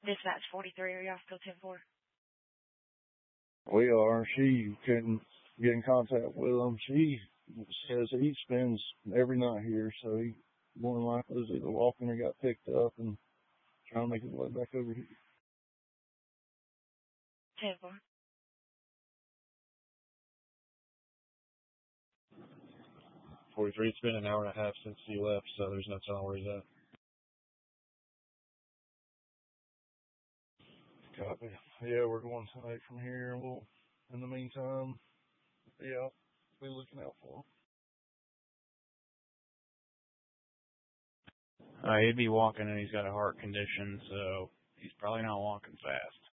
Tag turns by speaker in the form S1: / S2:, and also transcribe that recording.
S1: Dispatch 43, are y'all still 10-4?
S2: We are. She couldn't get in contact with him. She says he spends every night here, so he more than likely was either walking or got picked up and trying to make his way back over here.
S1: 10-4.
S3: 43, it's been an hour and a half since he left, so there's no telling where he's at.
S2: Copy. Yeah, we're going tonight from here. We'll, in the meantime, yeah, be looking out for him.
S4: He'd be walking, and he's got a heart condition, so he's probably not walking fast.